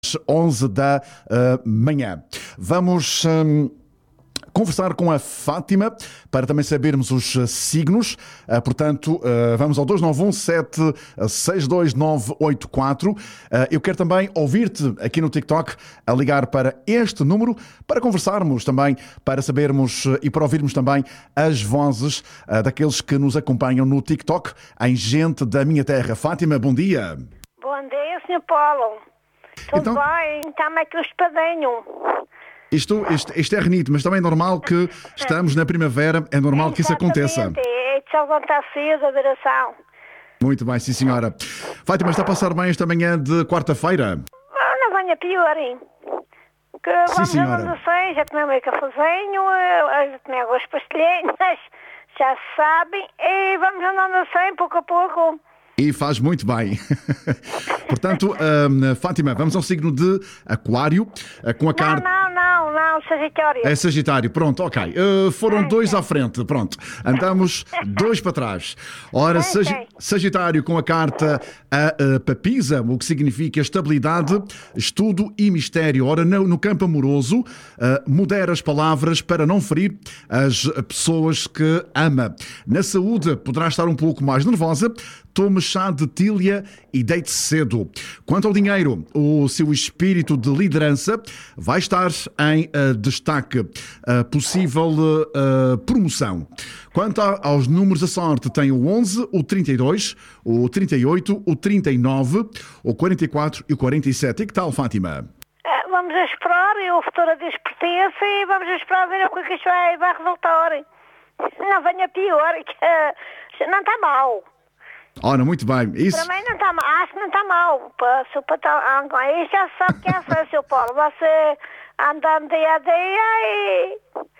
11 da manhã. Vamos conversar com a Fátima para também sabermos os signos. Portanto, vamos ao 291-762-984. Eu quero também ouvir-te aqui no TikTok a ligar para este número para conversarmos também, para sabermos e para ouvirmos também as vozes daqueles que nos acompanham no TikTok em Gente da Minha Terra. Fátima, bom dia. Bom dia, Sr. Paulo. Tudo Então, bem? Está-me aqui o espadinho. Isto é renito, mas também é normal que estamos na primavera, é normal que isso aconteça. Exatamente, é só quando está cedo a viração. Muito bem, sim senhora. Fátima, está a passar bem esta manhã de quarta-feira? Não venha pior, hein? Que Sim, vamos senhora. a vocês, já tomei meu cafezinho, já tomei algumas pastilhinhas, já se sabem, e vamos andando assim, pouco a pouco. E faz muito bem. Portanto, Fátima, vamos ao signo de Aquário, com a carta... Não, Sagitário. É Sagitário, pronto, ok. Foram dois à frente, pronto. Andamos dois para trás. Ora, Sagitário com a carta a Papisa, o que significa estabilidade, estudo e mistério. Ora, no campo amoroso, modera as palavras para não ferir as pessoas que ama. Na saúde, poderá estar um pouco mais nervosa. Tome chá de tília e deite cedo. Quanto ao dinheiro, o seu espírito de liderança vai estar em destaque. Possível promoção. Quanto aos números da sorte, tem o 11, o 32, o 38, o 39, o 44 e o 47. E que tal, Fátima? Vamos a esperar, e o futuro diz pertence, e vamos a esperar ver o que isto vai resultar. Não venha pior, que não está mal. Ora, muito bem. Isso... Para mim não está mal, acho que não está mal. Aí já sabe que é assim, Sr. Paulo. Você andando dia a dia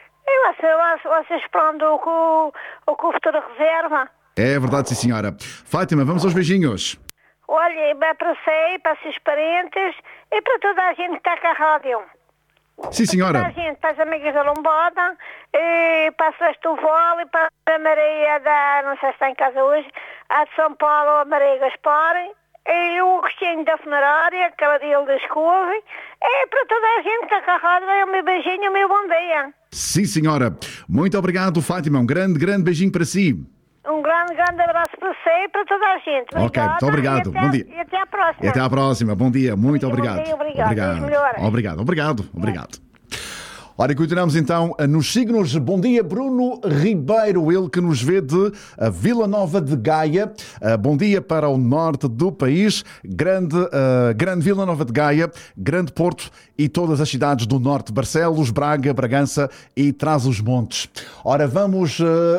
e você esperando o que o futuro reserva. É verdade, sim, senhora. Fátima, vamos aos beijinhos. Olha, vai para si, para os seus parentes e para toda a gente que está com a rádio. Sim, senhora. Para toda a gente, para as amigas da Lombada, e para a Celeste do Vôlei, para a Maria da... não sei se está em casa hoje, a de São Paulo, a Maria Gaspar, e o Cristinho da Funerária, que ele descobre, e para toda a gente que está com a rádio, o meu beijinho e o meu bom dia. Sim, senhora. Muito obrigado, Fátima. Um grande beijinho para si. Um grande abraço para você e para toda a gente. Ok, muito obrigado. Bom dia. E até à próxima. E até à próxima. Bom dia. Muito obrigado. Bom dia, obrigado. Obrigado. Ora, continuamos então nos signos. Bom dia, Bruno Ribeiro, ele que nos vê de Vila Nova de Gaia. Bom dia para o norte do país, grande Vila Nova de Gaia, Grande Porto e todas as cidades do norte, Barcelos, Braga, Bragança e Trás-os-Montes. Ora, vamos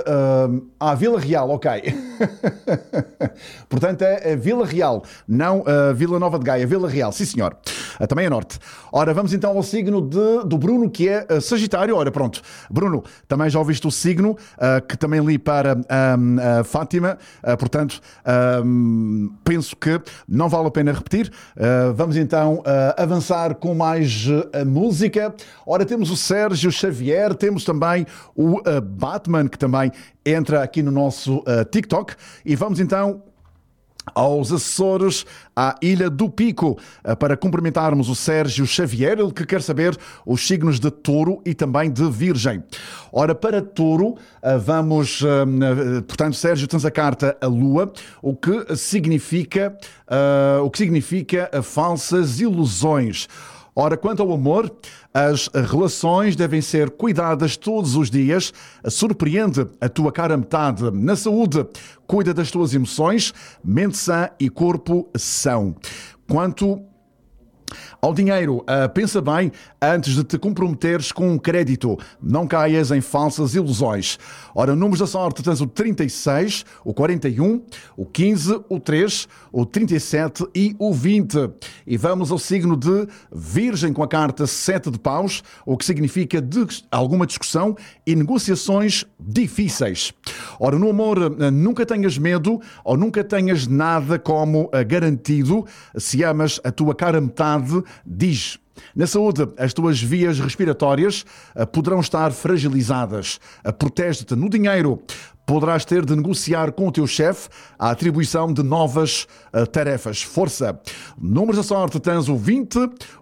à Vila Real, ok. Portanto, é Vila Real, não Vila Nova de Gaia, Vila Real, sim senhor. Também é norte. Ora, vamos então ao signo do Bruno, que é Sagitário. Ora, pronto. Bruno, também já ouviste o signo, que também li para a Fátima. Portanto, penso que não vale a pena repetir. Vamos então avançar com mais música. Ora, temos o Sérgio Xavier, temos também o Batman, que também entra aqui no nosso TikTok. E vamos então aos Açores, à Ilha do Pico, para cumprimentarmos o Sérgio Xavier, ele que quer saber os signos de Touro e também de Virgem. Ora, para Touro, vamos... portanto, Sérgio, tens a carta a Lua, o que significa falsas ilusões. Ora, quanto ao amor, as relações devem ser cuidadas todos os dias. Surpreende a tua cara metade. Na saúde, cuida das tuas emoções, mente sã e corpo são. Quanto ao dinheiro, pensa bem antes de te comprometeres com um crédito. Não caias em falsas ilusões. Ora, números da sorte, tens o 36, o 41, o 15, o 3, o 37 e o 20. E vamos ao signo de Virgem com a carta 7 de paus, o que significa alguma discussão e negociações difíceis. Ora, no amor, nunca tenhas medo ou nunca tenhas nada como garantido. Se amas a tua cara metade, diz. Na saúde, as tuas vias respiratórias poderão estar fragilizadas. Protege-te no dinheiro. Poderás ter de negociar com o teu chefe a atribuição de novas tarefas. Força! Números da sorte, tens o 20,